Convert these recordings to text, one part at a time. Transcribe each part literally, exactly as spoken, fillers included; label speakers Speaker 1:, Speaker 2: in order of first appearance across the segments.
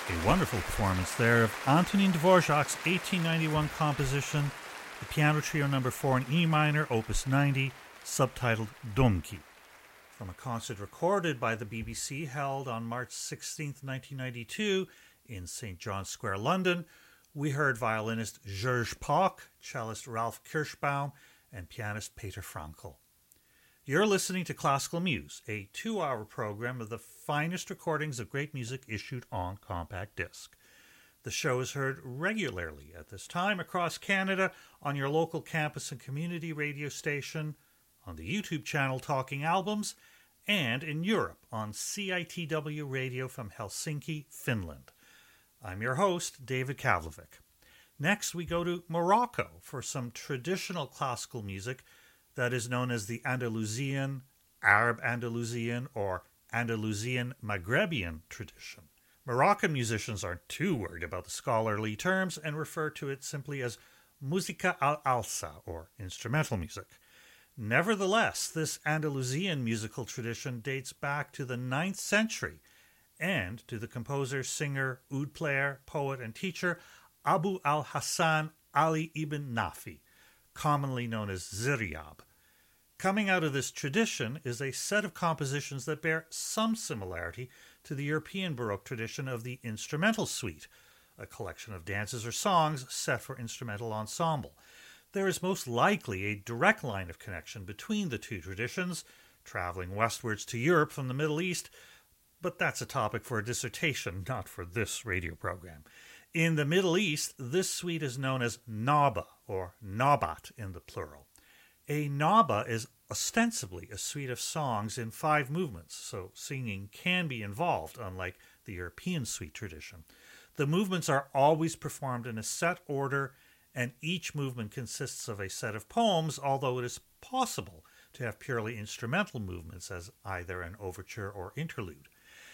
Speaker 1: A wonderful performance there of Antonin Dvorak's eighteen ninety-one composition, the Piano Trio number four in E minor, opus ninety, subtitled Domki. From a concert recorded by the B B C held on March sixteenth, nineteen ninety-two in Saint John's Square, London, we heard violinist Georges Poch, cellist Ralph Kirschbaum, and pianist Peter Frankl. You're listening to Classical Muse, a two-hour program of the finest recordings of great music issued on compact disc. The show is heard regularly at this time across Canada on your local campus and community radio station, on the YouTube channel Talking Albums, and in Europe on C I T W Radio from Helsinki, Finland. I'm your host, David Kavlovic. Next, we go to Morocco for some traditional classical music that is known as the Andalusian, Arab Andalusian, or Andalusian Maghrebian tradition. Moroccan musicians aren't too worried about the scholarly terms and refer to it simply as musica al-alsa, or instrumental music. Nevertheless, this Andalusian musical tradition dates back to the ninth century and to the composer, singer, oud player, poet, and teacher Abu al-Hassan Ali ibn Nafi, commonly known as Ziryab. Coming out of this tradition is a set of compositions that bear some similarity to the European Baroque tradition of the instrumental suite, a collection of dances or songs set for instrumental ensemble. There is most likely a direct line of connection between the two traditions, traveling westwards to Europe from the Middle East, but that's a topic for a dissertation, not for this radio program. In the Middle East, this suite is known as Naba, or Nabat in the plural. A Naba is ostensibly a suite of songs in five movements, so singing can be involved, unlike the European suite tradition. The movements are always performed in a set order, and each movement consists of a set of poems, although it is possible to have purely instrumental movements as either an overture or interlude.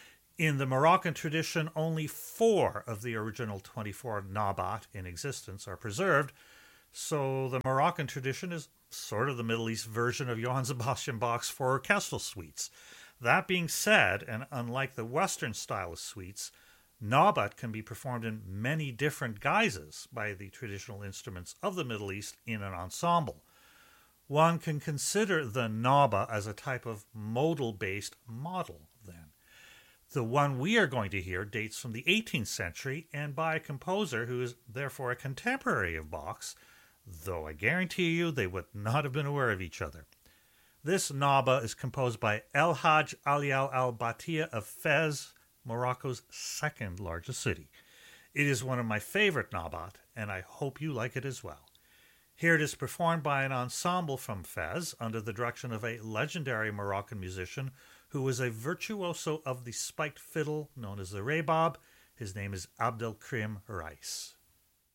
Speaker 1: In the Moroccan tradition, only four of the original twenty-four Nabat in existence are preserved, so the Moroccan tradition is sort of the Middle East version of Johann Sebastian Bach's four orchestral suites. That being said, and unlike the Western style of suites, Nabat can be performed in many different guises by the traditional instruments of the Middle East in an ensemble. One can consider the Naba as a type of modal-based model, then. The one we are going to hear dates from the eighteenth century and by a composer who is therefore a contemporary of Bach's, though I guarantee you they would not have been aware of each other. This Naba is composed by El Hajj Alial al-Batia of Fez, Morocco's second largest city. It is one of my favorite Nabat, and I hope you like it as well. Here it is performed by an ensemble from Fez under the direction of a legendary Moroccan musician who was a virtuoso of the spiked fiddle known as the rebab. His name is Abdelkrim Reis.